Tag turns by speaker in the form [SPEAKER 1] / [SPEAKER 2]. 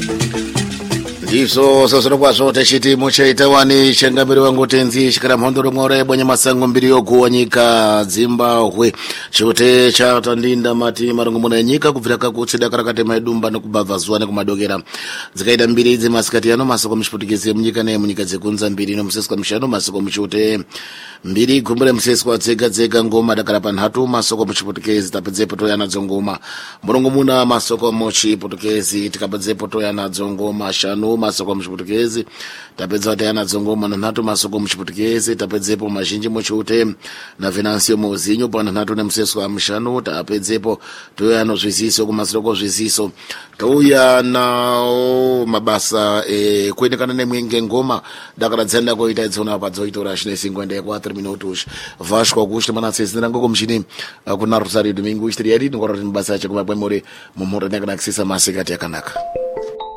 [SPEAKER 1] Ndizvo zozvino kwazvo techiti muchaitawani chengambiri wangu tenzi chikara mhondoro mwore bonye masango mbiri yoguwa nyika Zimbabwe chote chatandinda mati marongo muna nyika kubvira kakutsida karakate maidumba nekubva zuwa nekumadokera dzikaita mbiri idzi masikati ano masoko muchiputikise munyika nemunyika dzekunza mbiri nomuseswa mushano masoko muchote mbiri gumbure museswa dzega ngoma dakara panhatu masoko muchiputikise tapedzepo toyana dzongoma murongo muna masoko muchiputikise tikapedzepo toyana dzongoma shanu masoko muchiputikise tapedza toyana dzongoma nanhatu masoko muchiputikise tapedzepo mazhinji muchote na Venancio Mozinho panhatu nemuseswa mushanu tapedzepo toyana zviziso kumasoko zviziso toyana mabasa kuendekana nemwenge ngoma dakara dzenda koita idzona padzoitora shine 54 minutos Vasco Augusto manasesera ngoko mshini kuna Rosario Domingo istiri yadi ngora mabasa yacho kuma kwemore mumhoro nekana kusisa masikati yakanaka.